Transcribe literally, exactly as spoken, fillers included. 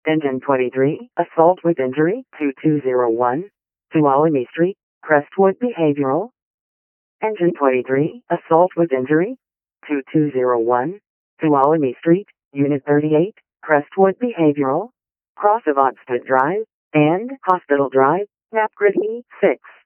Engine twenty-three, assault with injury, two two zero one, Tuolumne Street, Crestwood Behavioral. Engine twenty-three, assault with injury, two two zero one, Tuolumne Street, Unit thirty-eight, Crestwood Behavioral, Cross of Oxford Drive, and Hospital Drive, Napgrid E six.